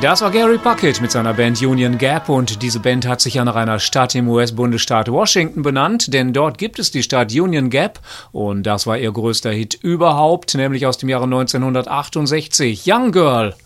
Das war Gary Puckett mit seiner Band Union Gap und diese Band hat sich ja nach einer Stadt im US-Bundesstaat Washington benannt, denn dort gibt es die Stadt Union Gap und das war ihr größter Hit überhaupt, nämlich aus dem Jahre 1968, Young Girl.